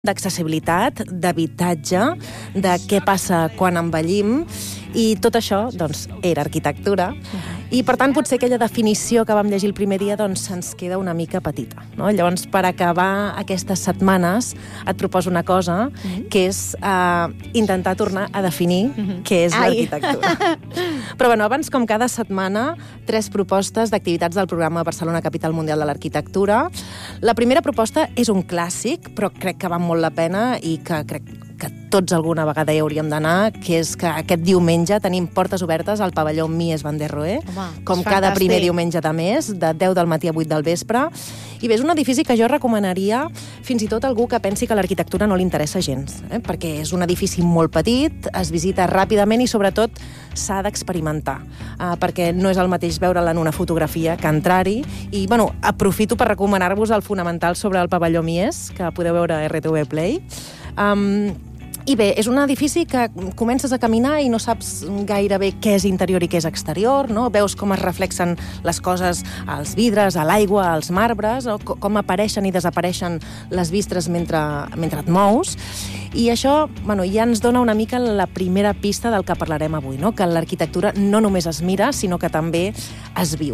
d'accessibilitat, d'habitatge, de què passa quan envellim, i tot això, doncs, era arquitectura. I, per tant, potser aquella definició que vam llegir el primer dia, doncs, se'ns queda una mica petita, no? Llavors, per acabar aquestes setmanes, et proposo una cosa, que és intentar tornar a definir què és l'arquitectura. Però, bueno, abans, com cada setmana, 3 propostes d'activitats del programa Barcelona Capital Mundial de l'Arquitectura. La primera proposta és un clàssic, però crec que val molt la pena i que crec que tots alguna vegada hi hauríem d'anar, que és que aquest diumenge tenim portes obertes al pavelló Mies van der Rohe, com cada primer diumenge de mes, de 10 del matí a 8 del vespre. I bé, és un edifici que jo recomanaria fins i tot a algú que pensi que l'arquitectura no li interessa gens, perquè és un edifici molt petit, es visita ràpidament i, sobretot, s'ha d'experimentar, perquè no és el mateix veure'l en una fotografia que entrar-hi. I, bueno, aprofito per recomanar-vos el fonamental sobre el pavelló Mies, que podeu veure a RTV Play. I bé, és un edifici que comences a caminar i no saps gairebé què és interior i què és exterior, no? Veus com es reflexen les coses als vidres, a l'aigua, als marbres, o com apareixen i desapareixen les vistres mentre et mous. I això, bueno, ja ens dona una mica la primera pista del que parlarem avui, no? Que l'arquitectura no només es mira, sinó que també es viu.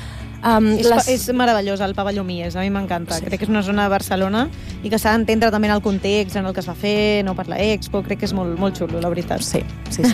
És meravellós el pavelló Mies, a mi m'encanta. Sí. Crec que és una zona de Barcelona i que s'ha d'entendre també en el context en el que es va fer, no per l'Expo, crec que és molt, molt xulo, la veritat. Sí.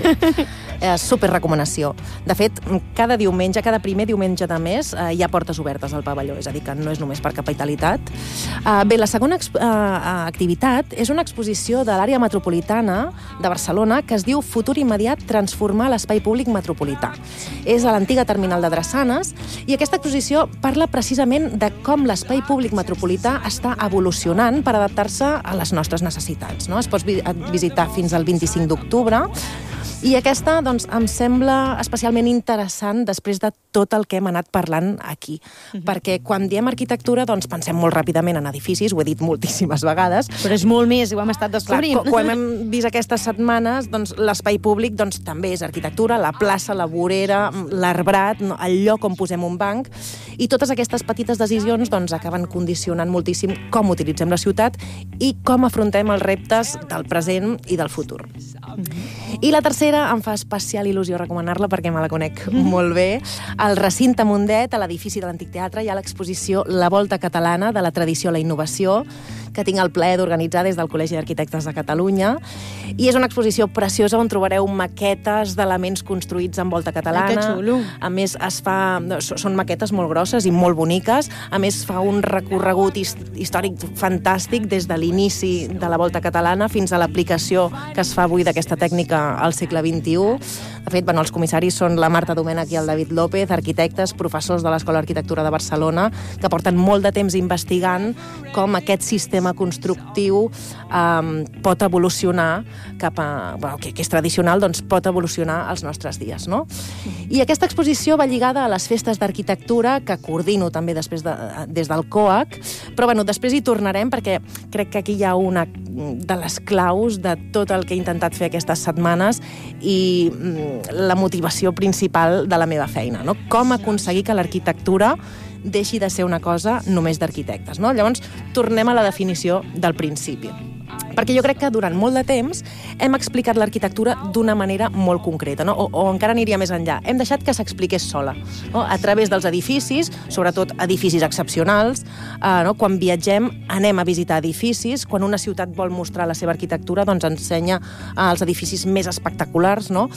Super recomanació. De fet, cada primer diumenge de mes hi ha portes obertes al pavelló, és a dir, que no és només per capitalitat. Bé, la segona activitat és una exposició de l'àrea metropolitana de Barcelona que es diu Futur immediat, transformar l'espai públic metropolità. És a l'antiga terminal de Drassanes i aquesta exposició parla precisament de com l'espai públic metropolità està evolucionant per adaptar-se a les nostres necessitats, no? Es pot visitar fins al 25 d'octubre. I aquesta, doncs, em sembla especialment interessant després de tot el que hem anat parlant aquí. Perquè quan diem arquitectura, doncs, pensem molt ràpidament en edificis, ho he dit moltíssimes vegades. Però és molt més, ho hem estat descobrint. Clar, quan hem vist aquestes setmanes, doncs, l'espai públic doncs, també és arquitectura, la plaça, la vorera, l'arbrat, el lloc on posem un banc, i totes aquestes petites decisions doncs, acaben condicionant moltíssim com utilitzem la ciutat i com afrontem els reptes del present i del futur. I la tercera em fa especial il·lusió recomanar-la perquè me la conec molt bé. Al recinte Mundet, a l'edifici de l'Antic Teatre, hi ha l'exposició La Volta Catalana de la tradició a la innovació, que tinc el plaer d'organitzar des del Col·legi d'Arquitectes de Catalunya. I és una exposició preciosa on trobareu maquetes d'elements construïts en volta catalana. Que xulo! A més, són maquetes molt grosses i molt boniques. A més, fa un recorregut històric fantàstic des de l'inici de la volta catalana fins a l'aplicació que es fa avui d'aquesta tècnica al segle XXI. De fet, els comissaris són la Marta Domènech i el David López, arquitectes, professors de l'Escola d'Arquitectura de Barcelona, que porten molt de temps investigant com aquest sistema constructiu pot evolucionar cap a... que és tradicional, doncs pot evolucionar als nostres dies, no? I aquesta exposició va lligada a les festes d'arquitectura, que coordino també després des del COAC, però després hi tornarem perquè crec que aquí hi ha una de les claus de tot el que he intentat fer aquestes setmanes i la motivació principal de la meva feina, no? Com aconseguir que l'arquitectura deixi de ser una cosa només d'arquitectes, no? Llavors, tornem a la definició del principi. Perquè jo crec que durant molt de temps hem explicat l'arquitectura d'una manera molt concreta, no? O encara aniria més enllà. Hem deixat que s'expliqués sola, no? A través dels edificis, sobretot edificis excepcionals. No? Quan viatgem anem a visitar edificis. Quan una ciutat vol mostrar la seva arquitectura, doncs ensenya els edificis més espectaculars, no?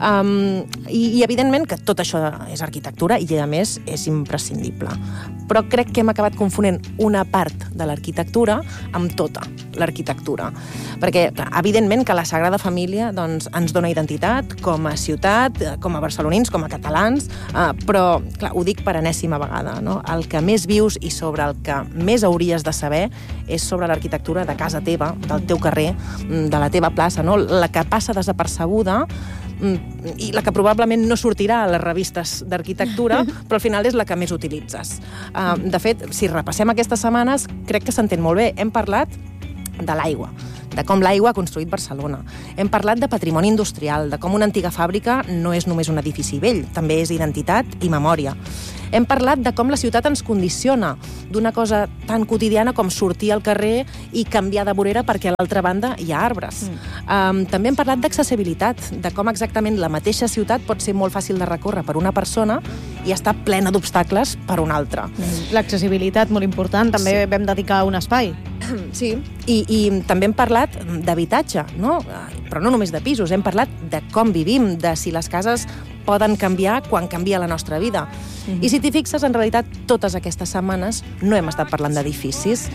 I evidentment que tot això és arquitectura i, a més, és imprescindible. Però crec que hem acabat confonent una part de l'arquitectura amb tota l'arquitectura. Perquè, evidentment, que la Sagrada Família doncs, ens dona identitat com a ciutat, com a barcelonins, com a catalans, però, clar, ho dic per enèsima vegada, no? El que més vius i sobre el que més hauries de saber és sobre l'arquitectura de casa teva, del teu carrer, de la teva plaça, no? La que passa desapercebuda i la que probablement no sortirà a les revistes d'arquitectura, però al final és la que més utilitzes. De fet, si repassem aquestes setmanes, crec que s'entén molt bé. Hem parlat de l'aigua, de com l'aigua ha construït Barcelona. Hem parlat de patrimoni industrial, de com una antiga fàbrica no és només un edifici vell, també és identitat i memòria. Hem parlat de com la ciutat ens condiciona, d'una cosa tan quotidiana com sortir al carrer i canviar de vorera perquè a l'altra banda hi ha arbres. També hem parlat d'accessibilitat, de com exactament la mateixa ciutat pot ser molt fàcil de recórrer per una persona i està plena d'obstacles per una altra. L'accessibilitat, molt important, també vam dedicar un espai. Sí, i també hem parlat d'habitatge, no? Però no només de pisos, hem parlat de com vivim, de si les cases poden canviar quan canvia la nostra vida. I si t'hi fixes, en realitat, totes aquestes setmanes no hem estat parlant d'edificis.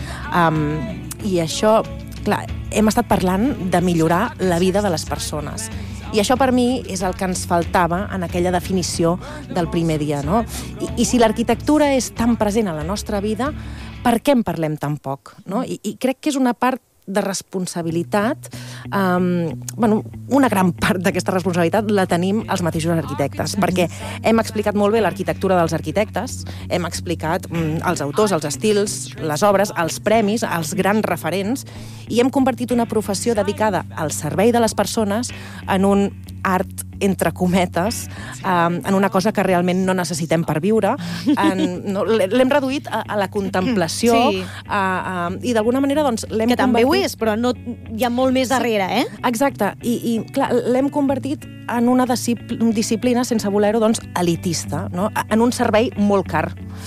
I això, clar, hem estat parlant de millorar la vida de les persones. I això per mi és el que ens faltava en aquella definició del primer dia, no? I si l'arquitectura és tan present a la nostra vida, per què en parlem tan poc? No? I crec que és una part de responsabilitat, una gran part d'aquesta responsabilitat la tenim els mateixos arquitectes, perquè hem explicat molt bé l'arquitectura dels arquitectes, hem explicat els autors, els estils, les obres, els premis, els grans referents, i hem convertit una professió dedicada al servei de les persones en un art, entre cometes, en una cosa que realment no necessitem per viure. L'hem reduït a la contemplació i d'alguna manera doncs, l'hem convertit... Que també ho és, però no, hi ha molt més darrere, eh? Exacte, i clar, l'hem convertit en una disciplina, sense voler-ho, doncs, elitista, no? En un servei molt car.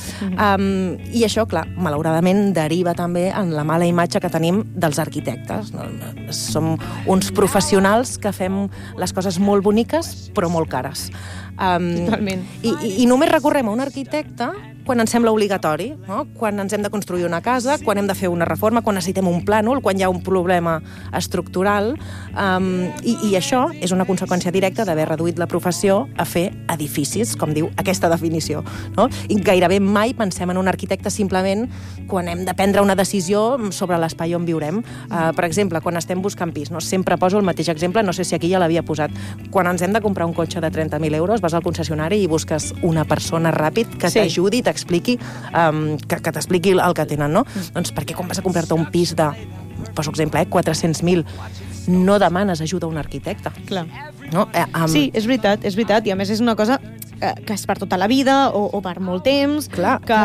I això, clar, malauradament deriva també en la mala imatge que tenim dels arquitectes. No? Som uns professionals que fem les coses molt boniques, però molt cares. Totalment. I només recorrem a un arquitecte quan ens sembla obligatori, no? Quan ens hem de construir una casa, quan hem de fer una reforma, quan necessitem un plànol, quan hi ha un problema estructural. I això és una conseqüència directa d'haver reduït la professió a fer edificis, com diu aquesta definició. No? I gairebé mai pensem en un arquitecte simplement quan hem de prendre una decisió sobre l'espai on viurem. Per exemple, quan estem buscant pis, no? Sempre poso el mateix exemple, no sé si aquí ja l'havia posat. Quan ens hem de comprar un cotxe de 30.000 euros, vas al concessionari i busques una persona ràpid que t'ajudi, t'expliqui, que t'expliqui el que tenen, no? Doncs perquè quan vas a comprar-te un pis de, poso exemple, 400.000, no demanes ajuda a un arquitecte. Clar. No? Sí, és veritat, i a més és una cosa que és per tota la vida o per molt temps, clar, que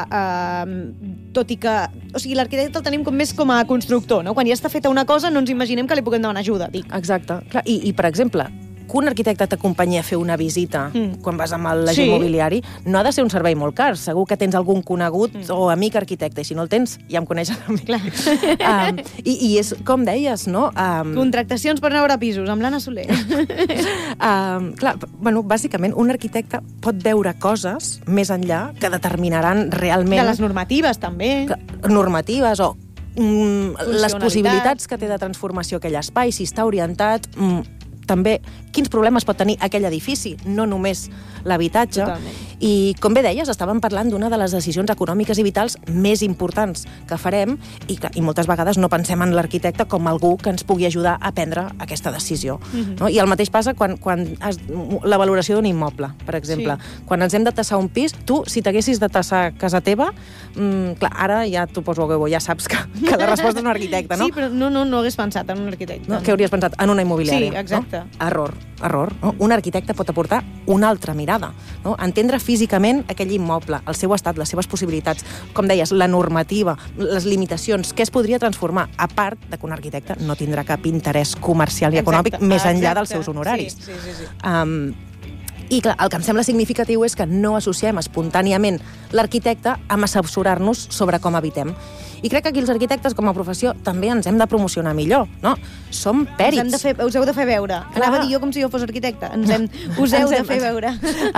tot i que... O sigui, l'arquitecte el tenim més com a constructor, no? Quan ja està feta una cosa no ens imaginem que li puguem demanar ajuda, dic. Exacte. Clar, i per exemple, que un arquitecte t'acompanyi a fer una visita quan vas amb l'agent immobiliari no ha de ser un servei molt car. Segur que tens algun conegut o amic arquitecte, i si no el tens, ja em coneixen a mi. Clar. I és com deies, no? Contractacions per anar a pisos, amb l'Anna Soler. Clar, bueno, bàsicament, un arquitecte pot veure coses més enllà que determinaran realment... De les normatives, també. Normatives o les possibilitats que té de transformació aquell espai, si està orientat... també quins problemes pot tenir aquell edifici, no només l'habitatge. Totalment. I, com bé deies, estàvem parlant d'una de les decisions econòmiques i vitals més importants que farem i moltes vegades no pensem en l'arquitecte com algú que ens pugui ajudar a prendre aquesta decisió. No? I el mateix passa quan la valoració d'un immoble, per exemple. Sí. Quan ens hem de tassar un pis, tu, si t'haguessis de tassar casa teva, clar, ara ja t'ho poso a huevo, ja saps que la resposta és un arquitecte, no? Sí, però no hagués pensat en un arquitecte. No? Què hauries pensat? En una immobiliària. Sí, exacte. No? Error. No? Un arquitecte pot aportar una altra mirada, no? Entendre físicament aquell immoble, el seu estat, les seves possibilitats, com deies, la normativa, les limitacions, què es podria transformar, a part de que un arquitecte no tindrà cap interès comercial i econòmic més enllà dels seus honoraris. Sí. I clar, el que em sembla significatiu és que no associem espontàniament l'arquitecte amb assessorar-nos sobre com habitem. I crec que aquí els arquitectes, com a professió, també ens hem de promocionar millor, no? Som pèrits. Us heu de fer veure. Anava a dir jo com si jo fos arquitecte. Us heu de fer veure.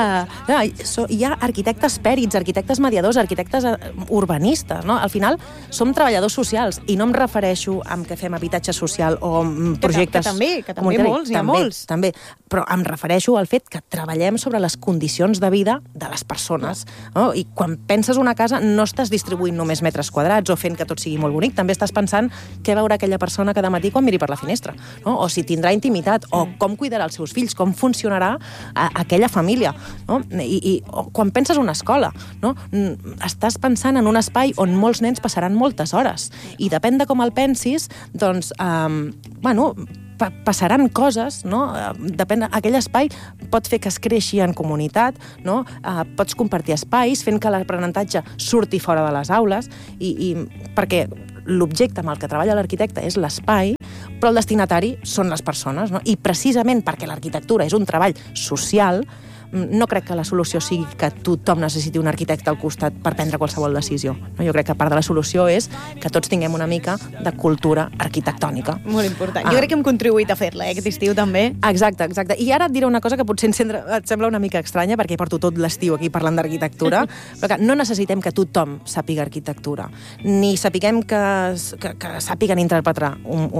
Hi ha arquitectes pèrits, arquitectes mediadors, arquitectes urbanistes, no? Al final, som treballadors socials, i no em refereixo a que fem habitatge social o projectes... Que també molts, hi ha molts. També, però em refereixo al fet que treballem sobre les condicions de vida de les persones. No? I quan penses una casa, no estàs distribuint només metres quadrats o fent que tot sigui molt bonic, també estàs pensant què veurà aquella persona cada matí quan miri per la finestra, no? O si tindrà intimitat, o com cuidarà els seus fills, com funcionarà aquella família, no? I quan penses una escola, no? Estàs pensant en un espai on molts nens passaran moltes hores, i depèn de com el pensis, doncs, passaran coses, no? Depèn, aquell espai pot fer que es creixi en comunitat, no? Pots compartir espais fent que l'aprenentatge surti fora de les aules, i perquè l'objecte amb el que treballa l'arquitecte és l'espai, però el destinatari són les persones, no? I precisament perquè l'arquitectura és un treball social, no crec que la solució sigui que tothom necessiti un arquitecte al costat per prendre qualsevol decisió. Jo crec que part de la solució és que tots tinguem una mica de cultura arquitectònica. Molt important. Jo crec que hem contribuït a fer-la, aquest estiu també. Exacte. I ara et diré una cosa que potser et sembla una mica estranya, perquè porto tot l'estiu aquí parlant d'arquitectura, però que no necessitem que tothom sàpiga arquitectura, ni sapiguem que sàpiguen interpretar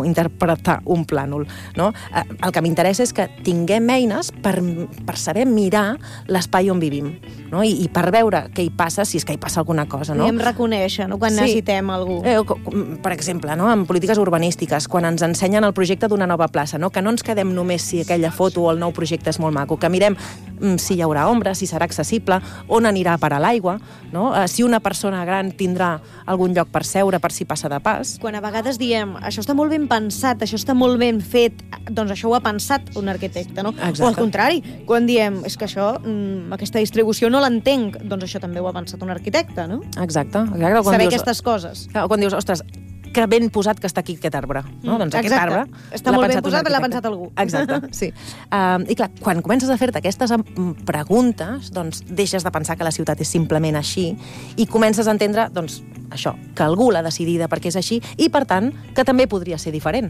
un plànol. No? El que m'interessa és que tinguem eines per saber mirar l'espai on vivim, no? I per veure què hi passa, si és que hi passa alguna cosa. No? Podem reconèixer, no? Quan necessitem algú. Per exemple, no? En polítiques urbanístiques, quan ens ensenyen el projecte d'una nova plaça, no? Que no ens quedem només si aquella foto o el nou projecte és molt maco, que mirem si hi haurà ombra, si serà accessible, on anirà a parar l'aigua, no? Si una persona gran tindrà algun lloc per seure, per si passa de pas. Quan a vegades diem, això està molt ben pensat, això està molt ben fet, doncs això ho ha pensat un arquitecte, no? Exacte. O al contrari, quan diem, és que això, aquesta distribució no l'entenc, doncs això també ho ha pensat un arquitecte, no? Exacte. Saber aquestes coses. Quan dius, ostres, que ben posat que està aquí aquest arbre. No? Doncs aquest arbre està molt ben posat, l'ha pensat algú. Exacte, sí. I clar, quan comences a fer-te aquestes preguntes, doncs deixes de pensar que la ciutat és simplement així i comences a entendre, doncs, això, que algú l'ha decidida perquè és així i, per tant, que també podria ser diferent.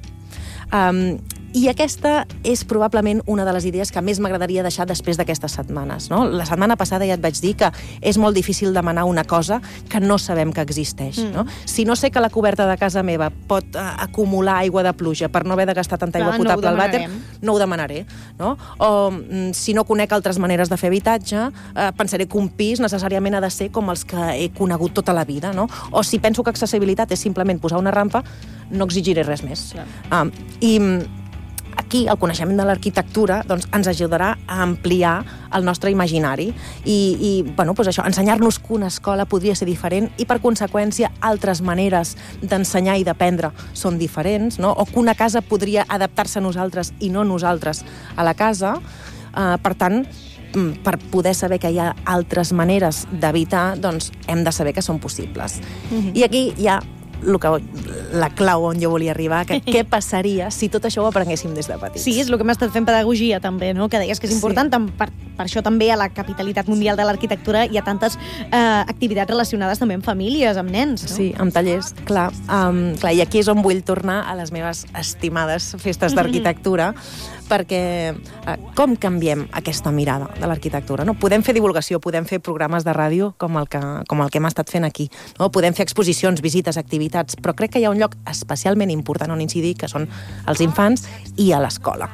I aquesta és probablement una de les idees que més m'agradaria deixar després d'aquestes setmanes. No? La setmana passada ja et vaig dir que és molt difícil demanar una cosa que no sabem que existeix. No? Si no sé que la coberta de casa meva pot acumular aigua de pluja per no haver de gastar tanta aigua potable al vàter, no ho demanaré. No? O si no conec altres maneres de fer habitatge, pensaré que un pis necessàriament ha de ser com els que he conegut tota la vida. No? O si penso que accessibilitat és simplement posar una rampa, no exigiré res més. I aquí el coneixement de l'arquitectura doncs, ens ajudarà a ampliar el nostre imaginari i bueno, doncs això, ensenyar-nos que una escola podria ser diferent i, per conseqüència, altres maneres d'ensenyar i d'aprendre són diferents, no? O que una casa podria adaptar-se a nosaltres i no nosaltres a la casa. Per tant, per poder saber que hi ha altres maneres d'habitar, doncs hem de saber que són possibles. I aquí hi ha la clau on jo volia arribar, que què passaria si tot això ho aprenguéssim des de petits. Sí, és el que hem estat fent pedagogia també, no? Que deies que és important, per això també a la capitalitat mundial de l'arquitectura hi ha tantes activitats relacionades també amb famílies, amb nens, no? Sí, amb tallers, clar. I aquí és on vull tornar a les meves estimades festes d'arquitectura, perquè com canviem aquesta mirada de l'arquitectura? No? Podem fer divulgació, podem fer programes de ràdio com el que hem estat fent aquí, no? Podem fer exposicions, visites, activitats, però crec que hi ha un lloc especialment important on incidir, que són els infants i a l'escola.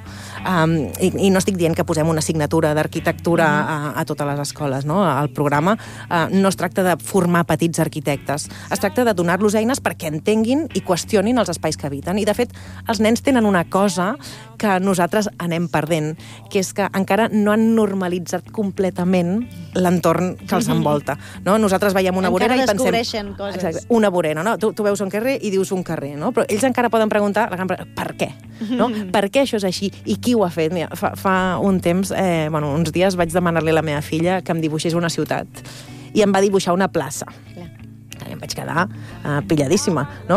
I no estic dient que posem una assignatura d'arquitectura a totes les escoles, no? El programa no es tracta de formar petits arquitectes, es tracta de donar-los eines perquè entenguin i qüestionin els espais que habiten. I, de fet, els nens tenen una cosa que nosaltres anem perdent, que és que encara no han normalitzat completament l'entorn que els envolta. No? Nosaltres veiem una vorera i pensem... Encara descobreixen coses. Exacte, una vorera, no? Tu veus un carrer i dius un carrer, no? Però ells encara poden preguntar per què? No? Per què això és així? I qui ho ha fet? Mira, fa un temps, uns dies vaig demanar-li a la meva filla que em dibuixés una ciutat i em va dibuixar una plaça. I em vaig quedar pilladíssima, no?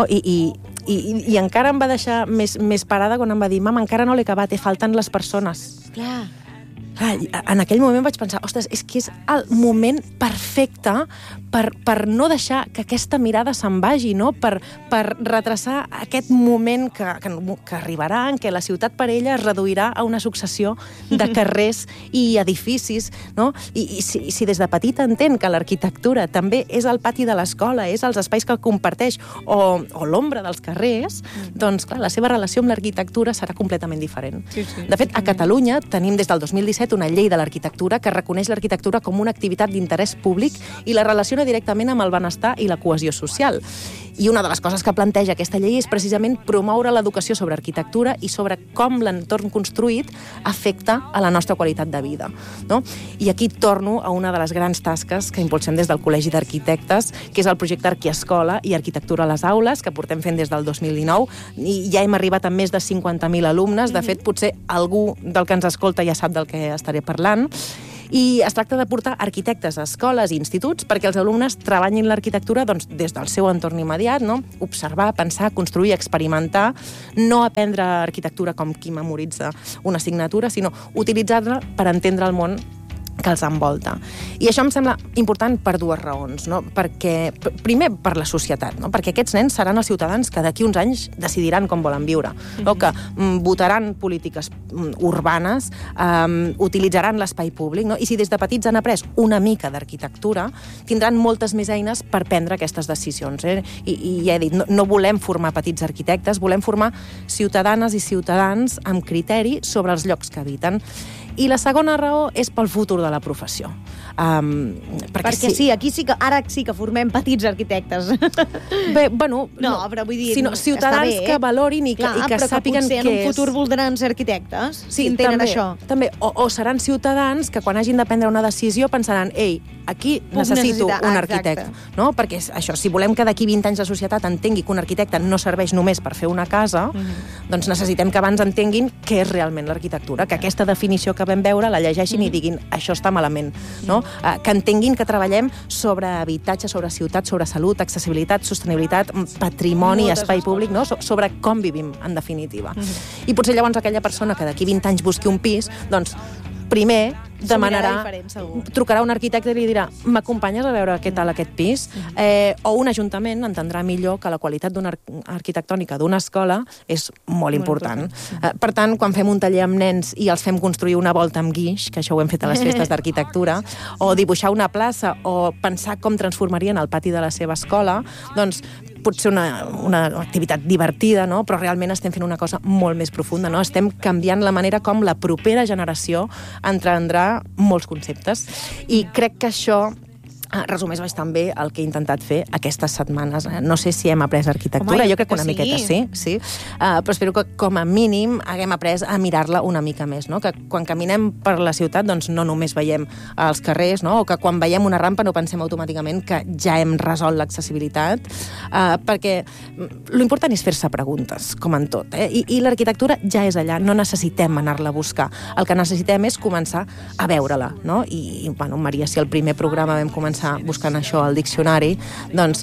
I encara em va deixar més parada quan em va dir mama, encara no l'he acabat, falten les persones. Clar. En aquell moment vaig pensar, ostres, és que és el moment perfecte per no deixar que aquesta mirada se'n vagi, no? Per retrasar aquest moment que arribarà en què la ciutat per ella es reduirà a una successió de carrers i edificis, no? I si des de petita entén que l'arquitectura també és el pati de l'escola, és els espais que comparteix o l'ombra dels carrers, doncs, clar, la seva relació amb l'arquitectura serà completament diferent. De fet, a Catalunya tenim des del 2017 una llei de l'arquitectura que reconeix l'arquitectura com una activitat d'interès públic i la relaciona directament amb el benestar i la cohesió social. I una de les coses que planteja aquesta llei és precisament promoure l'educació sobre arquitectura i sobre com l'entorn construït afecta a la nostra qualitat de vida. No? I aquí torno a una de les grans tasques que impulsem des del Col·legi d'Arquitectes, que és el projecte Arquiescola i Arquitectura a les Aules, que portem fent des del 2019, i ja hem arribat a més de 50.000 alumnes. De fet, potser algú del que ens escolta ja sap del que estaré parlant. I es tracta de portar arquitectes a escoles i instituts perquè els alumnes treballin l'arquitectura des del seu entorn immediat, no? Observar, pensar, construir, experimentar, no aprendre arquitectura com qui memoritza una assignatura, sinó utilitzar-la per entendre el món que els envolta. I això em sembla important per dues raons, no? Perquè, primer, per la societat, no? Perquè aquests nens seran els ciutadans que d'aquí uns anys decidiran com volen viure, no? Que votaran polítiques urbanes, utilitzaran l'espai públic, no? I si des de petits han après una mica d'arquitectura, tindran moltes més eines per prendre aquestes decisions. I ja he dit, no volem formar petits arquitectes, volem formar ciutadanes i ciutadans amb criteri sobre els llocs que habiten. I la segona raó és pel futur de la professió. Perquè sí, aquí sí que, ara sí que formem petits arquitectes. Bé, bueno... No, però vull dir... Ciutadans bé, que valorin i que sàpiguen què és... Clar, però potser en un futur voldran ser arquitectes, si entenen això. També, o seran ciutadans que quan hagin de prendre una decisió pensaran, ei, aquí necessito un arquitecte. No? Perquè això, si volem que d'aquí 20 anys la societat entengui que un arquitecte no serveix només per fer una casa, doncs necessitem que abans entenguin què és realment l'arquitectura, que aquesta definició que vam veure la llegeixin i diguin això està malament, no? Que entenguin que treballem sobre habitatge, sobre ciutat, sobre salut, accessibilitat, sostenibilitat, patrimoni, espai públic, no? Sobre com vivim, en definitiva. I potser llavors aquella persona que d'aquí 20 anys busqui un pis, doncs primer demanarà, trucarà un arquitecte i li dirà m'acompanyes a veure què tal aquest pis? O un ajuntament entendrà millor que la qualitat d'una arquitectònica d'una escola és molt important. Per tant, quan fem un taller amb nens i els fem construir una volta amb guix, que això ho hem fet a les festes d'arquitectura, o dibuixar una plaça, o pensar com transformarien el pati de la seva escola, doncs pot ser una activitat divertida, no? Però realment estem fent una cosa molt més profunda, no? Estem canviant la manera com la propera generació entendrà molts conceptes. I crec que això resumeix bastant bé el que he intentat fer aquestes setmanes. No sé si hem après arquitectura, jo crec que una miqueta sí. Però espero que com a mínim haguem après a mirar-la una mica més, no? Que quan caminem per la ciutat doncs no només veiem els carrers, no? O que quan veiem una rampa no pensem automàticament que ja hem resolt l'accessibilitat, perquè l'important és fer-se preguntes, com en tot, I l'arquitectura ja és allà, no necessitem anar-la a buscar. El que necessitem és començar a veure-la, no? I bueno, Maria, si el primer programa vam començar buscant això al diccionari, doncs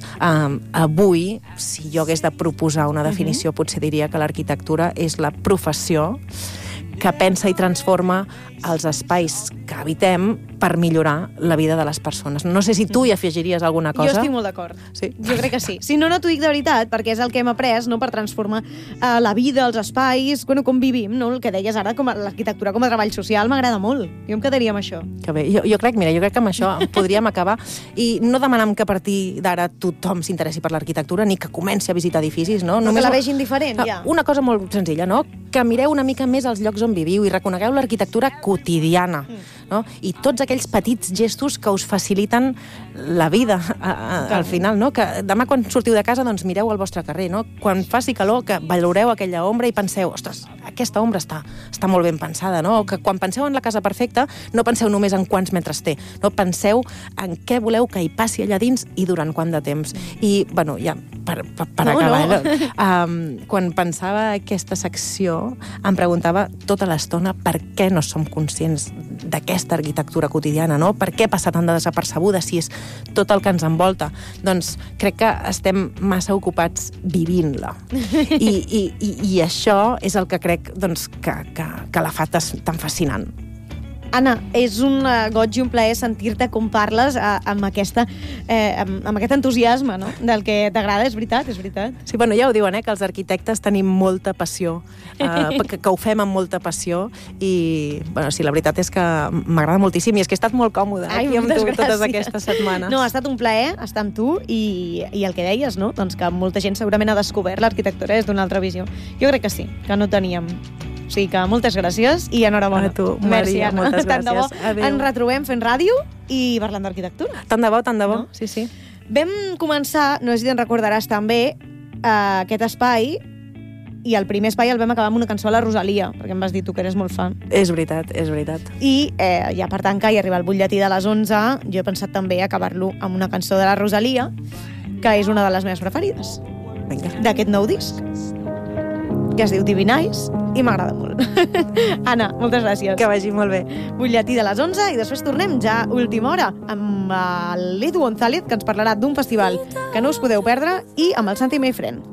avui, si jo hagués de proposar una definició, potser diria que l'arquitectura és la professió que pensa i transforma els espais que habitem per millorar la vida de les persones. No sé si tu hi afegiries alguna cosa. Jo estic molt d'acord. Sí? Jo crec que sí. Si no, no t'ho dic de veritat, perquè és el que hem après, no?, per transformar la vida, els espais, com vivim, no? El que deies ara, com l'arquitectura com a treball social, m'agrada molt. Jo em quedaria amb això. Que bé. Jo crec que amb això podríem acabar, i no demanem que a partir d'ara tothom s'interessi per l'arquitectura, ni que comenci a visitar edificis, no? Només que la vegin diferent, ja. Una cosa molt senzilla, no? Que mireu una mica més els llocs on viviu i reconegueu l'arquitectura quotidiana, no? I tots aquells petits gestos que us faciliten la vida al final, no? Que demà quan sortiu de casa doncs mireu al vostre carrer, no? Quan faci calor que valoreu aquella ombra i penseu, ostres, aquesta ombra està molt ben pensada, no? O que quan penseu en la casa perfecta no penseu només en quants metres té, no? Penseu en què voleu que hi passi allà dins i durant quant de temps. I, bueno, ja, per acabar, quan pensava aquesta secció em preguntava tota l'estona per què no som conscients d'aquesta arquitectura quotidiana, no? Per què passa tan de desapercebuda si és tot el que ens envolta? Doncs crec que estem massa ocupats vivint-la. I això és el que crec doncs, que la fa tan fascinant. Anna, és un goig i un plaer sentir-te com parles amb aquest entusiasme, no?, del que t'agrada, és veritat, és veritat. Sí, bueno, ja ho diuen, que els arquitectes tenim molta passió, que ho fem amb molta passió, i, bueno, sí, la veritat és que m'agrada moltíssim, i és que he estat molt còmoda aquí amb tu totes aquestes setmanes. No, ha estat un plaer estar amb tu, i el que deies, no?, doncs que molta gent segurament ha descobert l'arquitectura des d'una altra visió. Jo crec que sí, que no teníem O sigui que moltes gràcies i enhorabona. A tu, Maria, moltes gràcies. Tant de bo ens retrobem fent ràdio i parlant d'arquitectura. Tant de bo, no? Sí, sí. Vam començar, no sé si te'n recordaràs també, aquest espai, i el primer espai el vam acabar amb una cançó a la Rosalia, perquè em vas dir tu que eres molt fan. És veritat, és veritat. I ja per tancar i arribar al butlletí de les 11, jo he pensat també acabar-lo amb una cançó de la Rosalia, que és una de les meves preferides. Vinga. D'aquest nou disc, que es diu Divinize, i m'agrada molt. Anna, moltes gràcies. Que vagi molt bé. Butlletí de les 11 i després tornem ja a última hora amb l'Edu González, que ens parlarà d'un festival que no us podeu perdre, i amb el Santi My Friend.